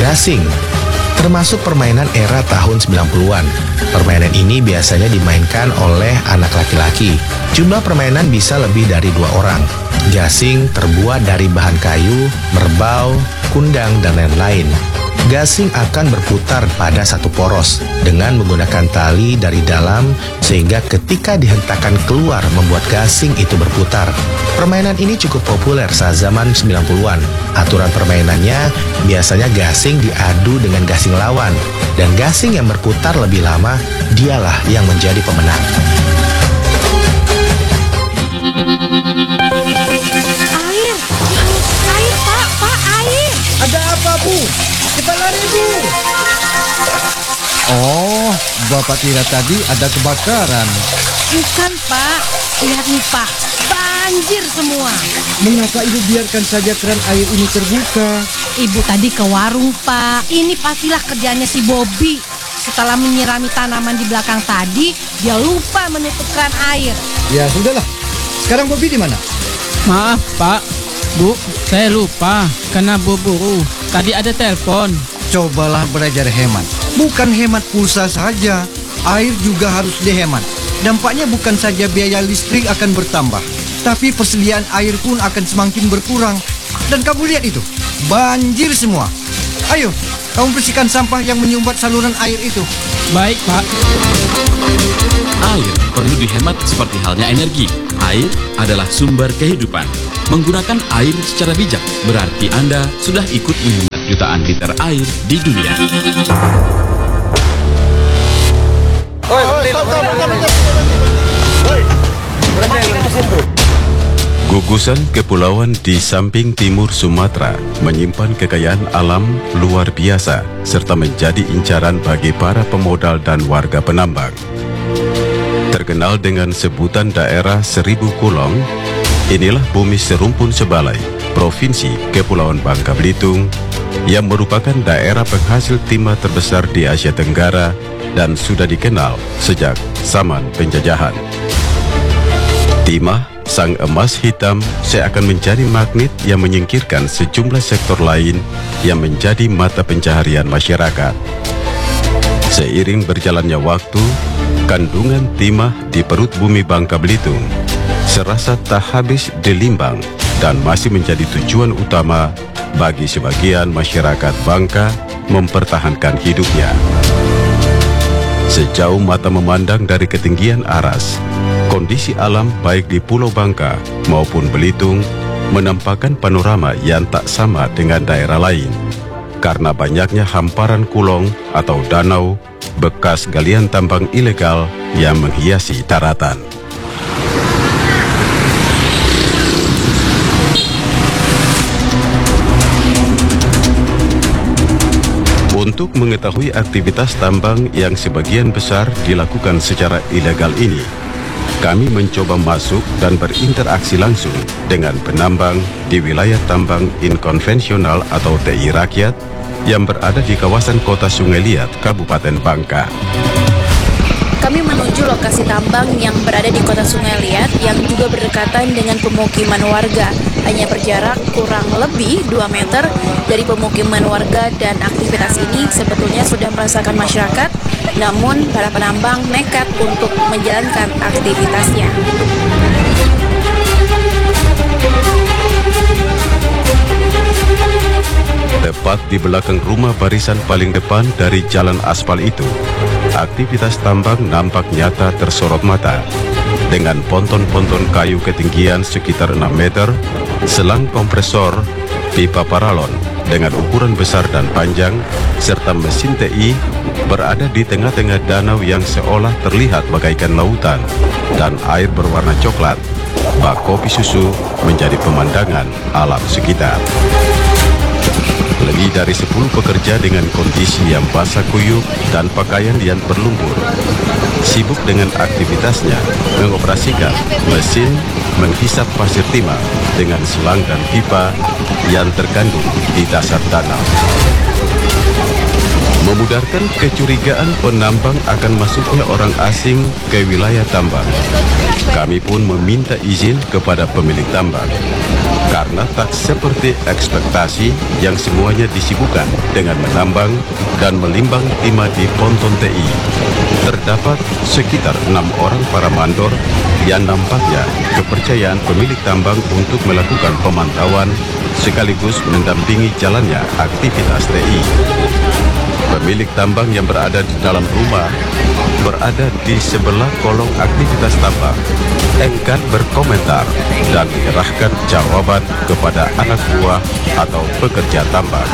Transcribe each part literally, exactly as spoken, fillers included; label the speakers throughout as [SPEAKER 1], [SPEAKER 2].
[SPEAKER 1] Gasing termasuk permainan era tahun sembilan puluhan. Permainan ini biasanya dimainkan oleh anak laki-laki. Jumlah permainan bisa lebih dari dua orang. Gasing terbuat dari bahan kayu, merbau, kundang, dan lain-lain. Gasing akan berputar pada satu poros dengan menggunakan tali dari dalam sehingga ketika dihentakkan keluar membuat gasing itu berputar. Permainan ini cukup populer saat zaman sembilan puluhan. Aturan permainannya biasanya gasing diadu dengan gasing lawan dan gasing yang berputar lebih lama dialah yang menjadi pemenang.
[SPEAKER 2] Air, air Pak, Pak, air.
[SPEAKER 3] Ada apa, Bu? Cepat lari, Bu. Oh, Bapak kira tadi ada kebakaran.
[SPEAKER 2] Bukan Pak, lihat nih Pak, banjir semua.
[SPEAKER 3] Mengapa Ibu biarkan saja keran air ini terbuka?
[SPEAKER 2] Ibu tadi ke warung Pak, ini pastilah kerjanya si Bobby. Setelah menyirami tanaman di belakang tadi, dia lupa menutup keran air.
[SPEAKER 3] Ya sudahlah, sekarang Bobby di mana?
[SPEAKER 4] Maaf Pak, Bu, saya lupa karena buru-buru. Tadi ada telepon.
[SPEAKER 3] Cobalah belajar hemat. Bukan hemat pulsa saja, air juga harus dihemat. Dampaknya bukan saja biaya listrik akan bertambah, tapi persediaan air pun akan semakin berkurang. Dan kamu lihat itu, banjir semua. Ayo, kamu bersihkan sampah yang menyumbat saluran air itu.
[SPEAKER 4] Baik Pak.
[SPEAKER 5] Air perlu dihemat seperti halnya energi. Air adalah sumber kehidupan. Menggunakan air secara bijak berarti Anda sudah ikut menghemat jutaan liter air di dunia.
[SPEAKER 6] Gugusan kepulauan di samping timur Sumatera menyimpan kekayaan alam luar biasa serta menjadi incaran bagi para pemodal dan warga penambang. Terkenal dengan sebutan daerah Seribu Kulong, inilah bumi serumpun Sebalai, Provinsi Kepulauan Bangka Belitung, yang merupakan daerah penghasil timah terbesar di Asia Tenggara dan sudah dikenal sejak zaman penjajahan. Timah, sang emas hitam, seakan menjadi magnet yang menyingkirkan sejumlah sektor lain yang menjadi mata pencaharian masyarakat. Seiring berjalannya waktu, kandungan timah di perut bumi Bangka Belitung serasa tak habis dilimbang dan masih menjadi tujuan utama bagi sebagian masyarakat Bangka mempertahankan hidupnya. Sejauh mata memandang dari ketinggian aras, kondisi alam baik di Pulau Bangka maupun Belitung menampakkan panorama yang tak sama dengan daerah lain karena banyaknya hamparan kulong atau danau bekas galian tambang ilegal yang menghiasi daratan. Untuk mengetahui aktivitas tambang yang sebagian besar dilakukan secara ilegal ini, kami mencoba masuk dan berinteraksi langsung dengan penambang di wilayah tambang inkonvensional atau T I rakyat yang berada di kawasan Kota Sungai Liat, Kabupaten Bangka.
[SPEAKER 7] Kami menuju lokasi tambang yang berada di Kota Sungai Liat yang juga berdekatan dengan pemukiman warga. Hanya berjarak kurang lebih dua meter dari pemukiman warga dan aktivitas ini sebetulnya sudah merasakan masyarakat, namun para penambang nekat untuk menjalankan aktivitasnya.
[SPEAKER 6] Tepat di belakang rumah barisan paling depan dari jalan aspal itu, aktivitas tambang nampak nyata tersorot mata. Dengan ponton-ponton kayu ketinggian sekitar enam meter, selang kompresor, pipa paralon dengan ukuran besar dan panjang, serta mesin T I berada di tengah-tengah danau yang seolah terlihat bagaikan lautan dan air berwarna coklat. Bak kopi susu menjadi pemandangan alam sekitar. Lebih dari sepuluh pekerja dengan kondisi yang basah kuyup dan pakaian yang berlumpur sibuk dengan aktivitasnya mengoperasikan mesin menghisap pasir timah dengan selang dan pipa yang terkandung di dasar danau. Memudarkan kecurigaan penambang akan masuknya orang asing ke wilayah tambang, kami pun meminta izin kepada pemilik tambang. Karena tak seperti ekspektasi yang semuanya disibukkan dengan menambang dan melimbang timah di Ponton T I. Terdapat sekitar enam orang para mandor yang nampaknya kepercayaan pemilik tambang untuk melakukan pemantauan sekaligus mendampingi jalannya aktivitas T I. Pemilik tambang yang berada di dalam rumah berada di sebelah kolong aktivitas tambang, enggan berkomentar dan menyerahkan jawaban kepada anak buah atau pekerja tambang.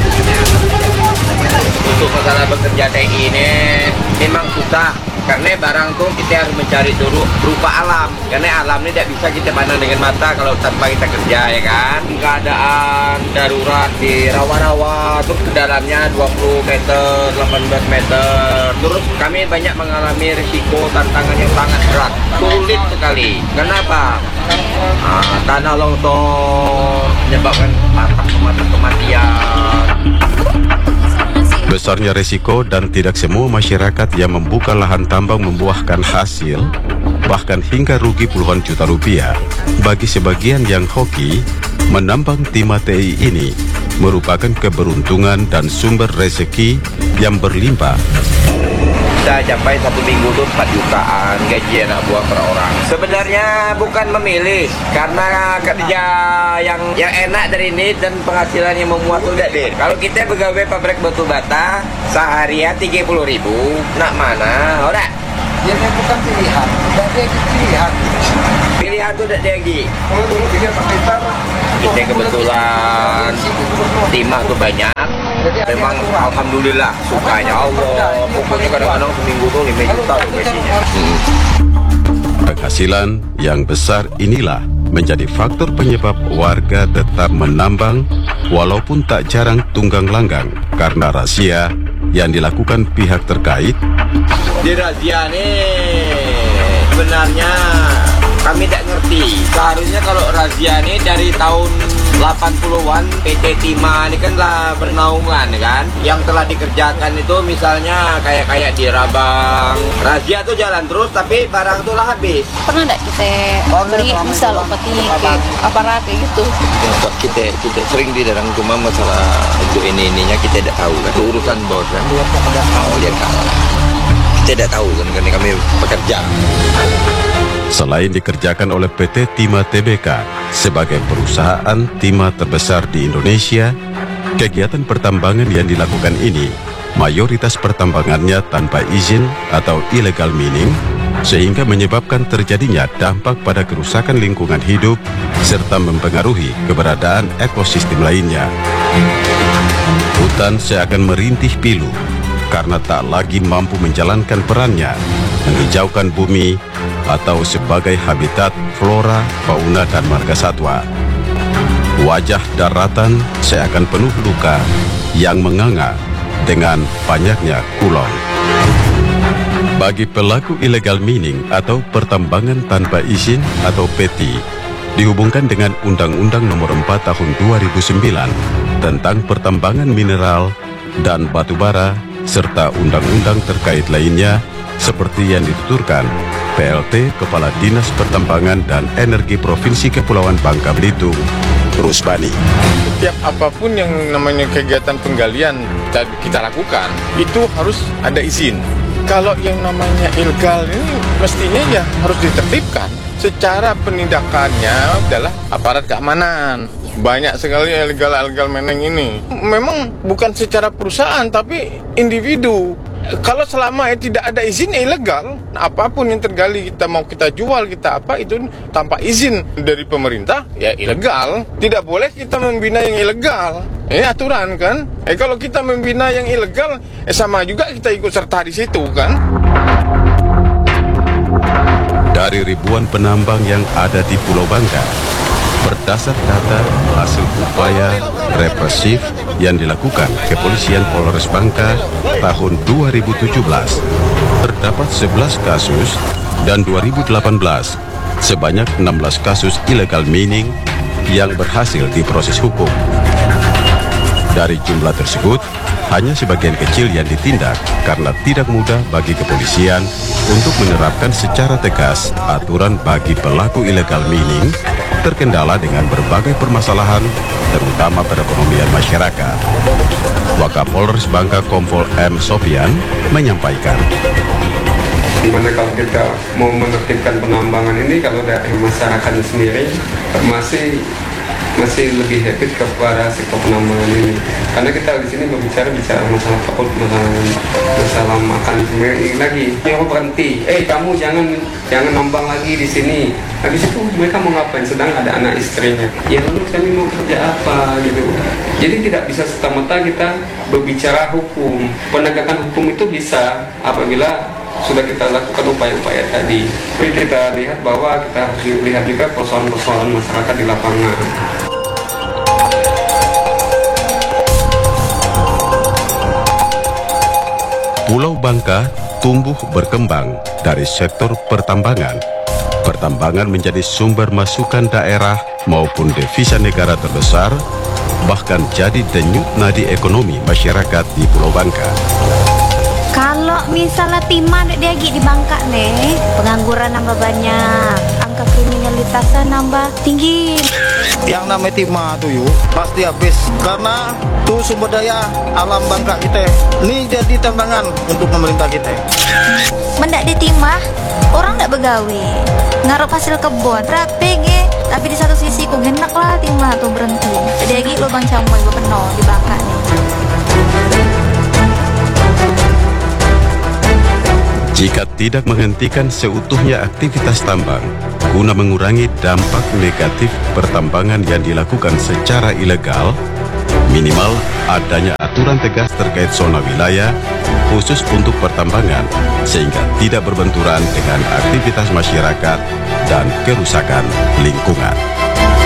[SPEAKER 8] Untuk masalah bekerja T I ini memang susah, karena barang tuh kita harus mencari dulu berupa alam, karena alam ini tidak bisa kita pandang dengan mata kalau tanpa kita kerja, ya kan. Keadaan darurat di rawa-rawa terus ke dalamnya dua puluh meter, delapan belas meter, terus kami banyak mengalami risiko tantangan yang sangat berat, sulit sekali. Kenapa? Nah, tanah longsor menyebabkan patah kematian.
[SPEAKER 6] Besarnya risiko dan tidak semua masyarakat yang membuka lahan tambang membuahkan hasil, bahkan hingga rugi puluhan juta rupiah. Bagi sebagian yang hoki, menambang timah T I ini merupakan keberuntungan dan sumber rezeki yang berlimpah.
[SPEAKER 8] Kita capai satu minggu tuh empat jutaan gaji anak buah per orang. Sebenarnya bukan memilih, karena kerja yang yang enak dari ini dan penghasilan yang memuaskan udah deh. Kalau kita pegawai pabrik batu bata seharian tiga puluh ribu, nak mana? Ora?
[SPEAKER 3] Dia bukan pilihan, tidak ada pilihan.
[SPEAKER 8] Pilihan tuh udah ada lagi.
[SPEAKER 3] Kalau dulu dia pakai tanah,
[SPEAKER 8] kita kebetulan timah tuh banyak. Memang alhamdulillah sukanya Allah. Pokoknya kadang-kadang seminggu tuh lima juta loh gajinya. Hmm.
[SPEAKER 6] Penghasilan yang besar inilah menjadi faktor penyebab warga tetap menambang walaupun tak jarang tunggang langgang karena razia yang dilakukan pihak terkait.
[SPEAKER 8] Di razia nih sebenarnya kami tidak ngerti. Seharusnya kalau razia ini dari tahun delapan puluhan P T Timah ini kan lah bernaungan kan. Yang telah dikerjakan itu misalnya kayak kayak di Rabang. Razia tuh jalan terus tapi barang tuh lah habis.
[SPEAKER 7] Pernah nggak kita beli misal peti kayak aparat kayak gitu?
[SPEAKER 8] Kita kita sering di dalam, cuma masalah untuk ini ininya kita tidak tahu kan. Itu urusan bos kan. Oh lihat kalah. Kita tidak tahu kan karena kami pekerja.
[SPEAKER 6] Selain dikerjakan oleh P T Timah T B K sebagai perusahaan timah terbesar di Indonesia, kegiatan pertambangan yang dilakukan ini mayoritas pertambangannya tanpa izin atau illegal mining, sehingga menyebabkan terjadinya dampak pada kerusakan lingkungan hidup serta mempengaruhi keberadaan ekosistem lainnya. Hutan seakan merintih pilu karena tak lagi mampu menjalankan perannya menghijaukan bumi atau sebagai habitat flora, fauna, dan margasatwa. Wajah daratan seakan penuh luka yang menganga dengan banyaknya kulon. Bagi pelaku illegal mining atau pertambangan tanpa izin atau P T I, dihubungkan dengan Undang-Undang Nomor empat Tahun dua ribu sembilan tentang pertambangan mineral dan batu bara serta undang-undang terkait lainnya seperti yang dituturkan P L T Kepala Dinas Pertambangan dan Energi Provinsi Kepulauan Bangka Belitung, Rusbani.
[SPEAKER 9] Setiap apapun yang namanya kegiatan penggalian kita lakukan, itu harus ada izin. Kalau yang namanya ilegal ini mestinya ya harus ditertibkan. Secara penindakannya adalah aparat keamanan. Banyak sekali ilegal-ilegal mining ini. Memang bukan secara perusahaan, tapi individu. Kalau selama tidak ada izin ya ilegal. Apapun yang tergali kita mau kita jual kita apa itu tanpa izin dari pemerintah ya ilegal. Tidak boleh kita membina yang ilegal. Ini aturan kan. Eh kalau kita membina yang ilegal eh sama juga kita ikut serta di situ kan.
[SPEAKER 6] Dari ribuan penambang yang ada di Pulau Bangka, berdasar data hasil upaya represif yang dilakukan Kepolisian Polres Bangka tahun dua ribu tujuh belas, terdapat sebelas kasus dan dua ribu delapan belas sebanyak enam belas kasus illegal mining yang berhasil diproses hukum. Dari jumlah tersebut, hanya sebagian kecil yang ditindak karena tidak mudah bagi kepolisian untuk menerapkan secara tegas aturan bagi pelaku illegal mining, terkendala dengan berbagai permasalahan, terutama perekonomian masyarakat. Wakapolres Bangka Kompol M. Sofian menyampaikan,
[SPEAKER 10] dimana kalau kita mau menertibkan penambangan ini, kalau dari masyarakat sendiri masih masih lebih happy kepada sektor penambangan ini, karena kita di sini berbicara bicara masalah takut, masalah masalah makan ini lagi. Dia berhenti, eh kamu jangan jangan nambang lagi di sini. Habis itu mereka mau ngapain? Sedang ada anak istrinya. Ya lalu kami mau kerja apa gitu. Jadi tidak bisa serta-merta kita berbicara hukum. Penegakan hukum itu bisa apabila sudah kita lakukan upaya-upaya tadi. Tapi kita lihat bahwa kita harus lihat juga persoalan-persoalan masyarakat di lapangan.
[SPEAKER 6] Pulau Bangka tumbuh berkembang dari sektor pertambangan. Pertambangan menjadi sumber masukan daerah maupun devisa negara terbesar, bahkan jadi denyut nadi ekonomi masyarakat di Pulau Bangka.
[SPEAKER 11] Kalau misalnya timah dia di Bangka nih, pengangguran nambah banyak, angka kriminalitasnya nambah tinggi.
[SPEAKER 12] Yang namanya timah tuh yuk pasti habis, karena tuh sumber daya alam Bangka kita ini jadi tantangan untuk pemerintah kita.
[SPEAKER 11] Mendak di timah, orang ndak begawe, ngaruh hasil kebun, rapi ge. Tapi di satu sisi kok enak lah timah tuh berhenti. Jadi lagi lubang camoy penuh di Bangka nih.
[SPEAKER 6] Jika tidak menghentikan seutuhnya aktivitas tambang guna mengurangi dampak negatif pertambangan yang dilakukan secara ilegal, minimal adanya aturan tegas terkait zona wilayah khusus untuk pertambangan sehingga tidak berbenturan dengan aktivitas masyarakat dan kerusakan lingkungan.